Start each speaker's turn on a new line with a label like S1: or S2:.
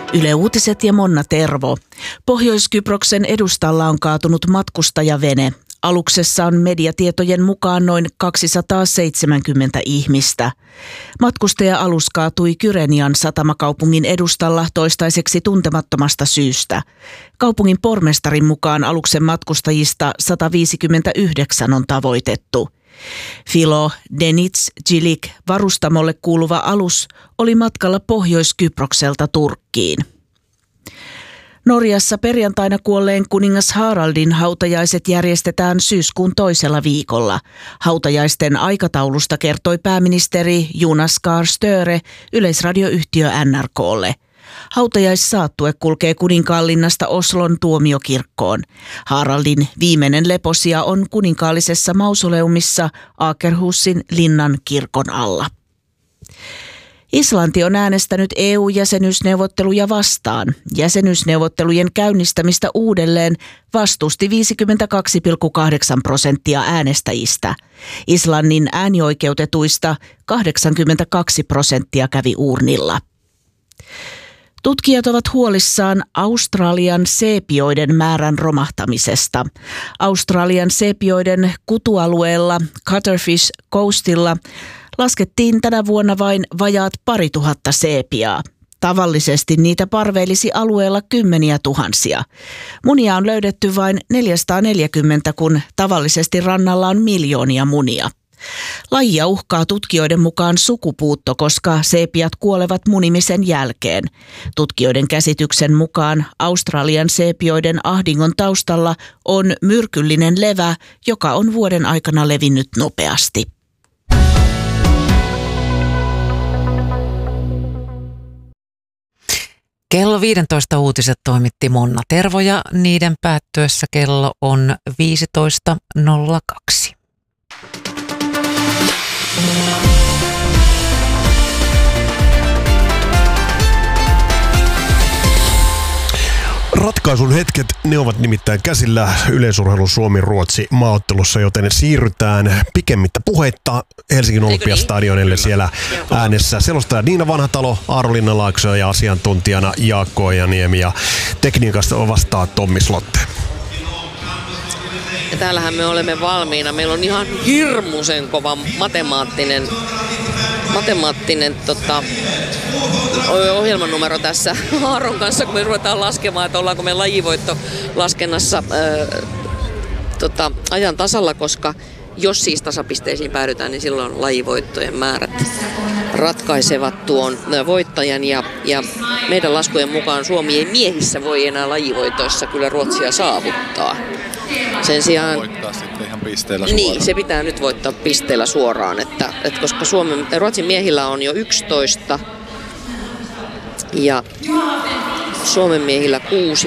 S1: Yle Uutiset ja Monna Tervo. Pohjois-Kyproksen edustalla on kaatunut matkustajavene. Aluksessa on mediatietojen mukaan noin 270 ihmistä. Matkustaja-alus kaatui Kyrenian satamakaupungin edustalla toistaiseksi tuntemattomasta syystä. Kaupungin pormestarin mukaan aluksen matkustajista 159 on tavoitettu. Filo Deniz Cilik varustamolle kuuluva alus oli matkalla Pohjois-Kyprokselta Turkkiin. Norjassa perjantaina kuolleen kuningas Haraldin hautajaiset järjestetään syyskuun toisella viikolla. Hautajaisten aikataulusta kertoi pääministeri Jonas Gahr Støre yleisradioyhtiö NRK:lle. Hautajaissaattue kulkee Kuninkaallinnasta Oslon tuomiokirkkoon. Haraldin viimeinen leposija on kuninkaallisessa mausoleumissa Akerhusin linnan kirkon alla. Islanti on äänestänyt EU-jäsenyysneuvotteluja vastaan. Jäsenyysneuvottelujen käynnistämistä uudelleen vastusti 52,8% äänestäjistä. Islannin äänioikeutetuista 82% kävi uurnilla. Tutkijat ovat huolissaan Australian seepioiden määrän romahtamisesta. Australian seepioiden kutualueella Cuttlefish Coastilla laskettiin tänä vuonna vain vajaat 2000 seepiaa. Tavallisesti niitä parveilisi alueella kymmeniä tuhansia. Munia on löydetty vain 440, kun tavallisesti rannalla on miljoonia munia. Lajia uhkaa tutkijoiden mukaan sukupuutto, koska seepiat kuolevat munimisen jälkeen. Tutkijoiden käsityksen mukaan Australian seepioiden ahdingon taustalla on myrkyllinen levä, joka on vuoden aikana levinnyt nopeasti.
S2: Kello 15 uutiset toimitti Monna Tervo ja niiden päättyessä kello on 15.02.
S3: Ratkaisun hetket, ne ovat nimittäin käsillä yleisurheilun Suomi-Ruotsi maaottelussa, joten siirrytään pikemmittä puheitta Helsingin Olympiastadionille siellä äänessä. Selostaja Niina Vanhatalo, Aaro Linnanlaakso ja asiantuntijana Jaakko Ojaniemi ja tekniikasta vastaa Tommi Slotte.
S4: Ja täällähän me olemme valmiina. Meillä on ihan hirmuisen kova matemaattinen ohjelmanumero tässä Aaron kanssa, kun me ruvetaan laskemaan, että ollaanko me lajivoitto laskennassa ajan tasalla, koska jos siis tasapisteisiin päädytään, niin silloin lajivoittojen määrät ratkaisevat tuon voittajan. Ja meidän laskujen mukaan Suomi ei miehissä voi enää lajivoitoissa kyllä Ruotsia saavuttaa. Sen sijaan
S5: voittaa sitten ihan pisteellä suoraan.
S4: Niin, se pitää nyt voittaa pisteellä suoraan, että koska Ruotsin miehillä on jo 11 ja Suomen miehillä 6